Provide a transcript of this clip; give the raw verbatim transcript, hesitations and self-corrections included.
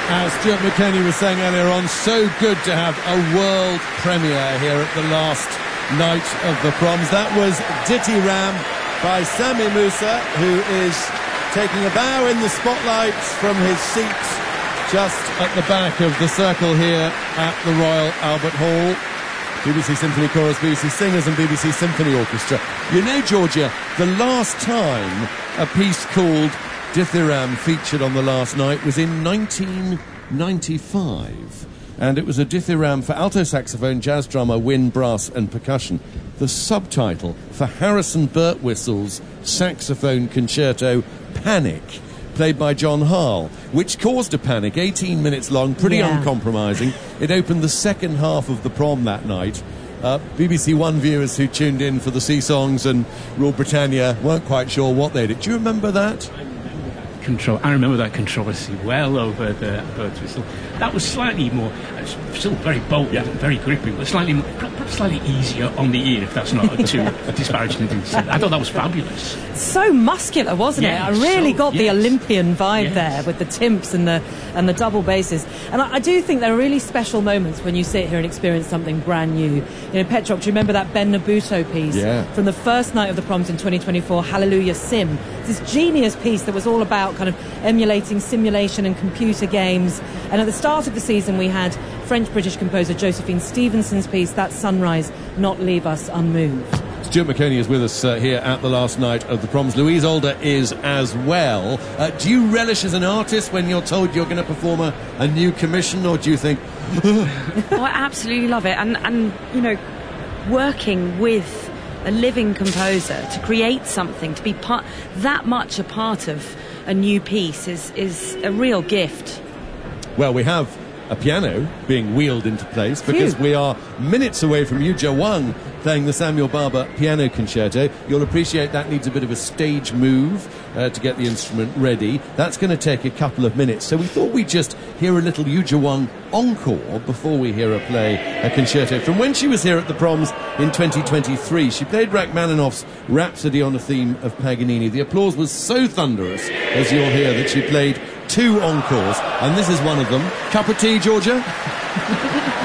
As Stuart McKenney was saying earlier on, so good to have a world premiere here at the last night of the proms. That was Ditty Ram by Sami Musa, who is taking a bow in the spotlight from his seat just at the back of the circle here at the Royal Albert Hall. B B C Symphony Chorus, B B C Singers and B B C Symphony Orchestra. You know, Georgia, the last time a piece called Dithiram featured on the last night was in nineteen ninety-five, and it was a Dithiram for alto saxophone, jazz drummer, wind, brass and percussion. The subtitle for Harrison Birtwhistle's saxophone concerto Panic, played by John Harle, which caused a panic, eighteen minutes long, pretty yeah. uncompromising. It opened the second half of the prom that night. Uh, B B C One viewers who tuned in for the Sea Songs and Rule Britannia weren't quite sure what they did. Do you remember that? Contro- I remember that controversy well over the Birtwhistle. That was slightly more, still very bold, yeah. very gripping, but slightly more, perhaps slightly easier on the ear, if that's not too disparaging thing to say. I thought that was fabulous. So muscular, wasn't yes, it? I really so, got yes. the Olympian vibe yes. there with the timps and the and the double basses. And I, I do think there are really special moments when you sit here and experience something brand new. You know, Petrock, do you remember that Ben Nabuto piece yeah. from the first night of the proms in twenty twenty-four, Hallelujah Sim? This genius piece that was all about kind of emulating simulation and computer games. And at the start of the season we had French-British composer Josephine Stevenson's piece, That Sunrise Not Leave Us Unmoved. Stuart McKenney is with us uh, here at the last night of the proms. Louise Alder is as well. Uh, do you relish as an artist when you're told you're going to perform a, a new commission, or do you think... Oh, I absolutely love it. And, and, you know, working with a living composer to create something, to be part, that much a part of a new piece is, is a real gift. Well, we have a piano being wheeled into place because Phew. we are minutes away from Yuja Wang playing the Samuel Barber Piano Concerto. You'll appreciate that needs a bit of a stage move uh, to get the instrument ready. That's going to take a couple of minutes. So we thought we'd just hear a little Yuja Wang encore before we hear her play a concerto from when she was here at the proms in twenty twenty-three. She played Rachmaninoff's Rhapsody on a theme of Paganini. The applause was so thunderous, as you'll hear, that she played two encores, and this is one of them. Cup of tea, Georgia?